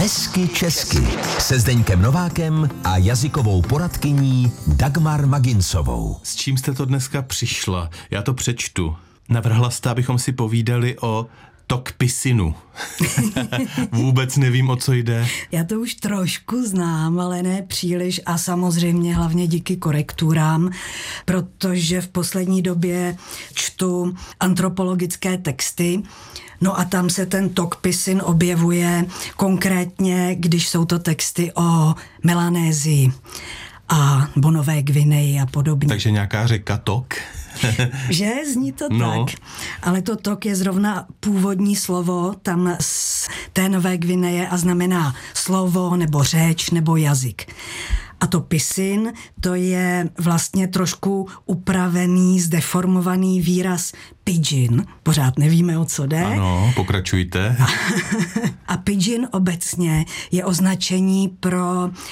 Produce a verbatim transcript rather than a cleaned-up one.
Hezky česky se Zdeňkem Novákem a jazykovou poradkyní Dagmar Maginsovou. S čím jste to dneska přišla? Já to přečtu. Navrhla jste, abychom si povídali o tokpisinu. Vůbec nevím, o co jde. Já to už trošku znám, ale ne příliš a samozřejmě hlavně díky korekturám, protože v poslední době čtu antropologické texty. No a tam se ten tokpisin objevuje konkrétně, když jsou to texty o Melanésii a Nové Gvineji a podobně. Takže nějaká řeka Tok. Že? Zní to no. tak. Ale to tok je zrovna původní slovo tam z té Nové Gvineje a znamená slovo nebo řeč nebo jazyk. A to pisin, to je vlastně trošku upravený, zdeformovaný výraz pidgin. Pořád nevíme, o co jde. Ano, pokračujte. A, a pidgin obecně je označení pro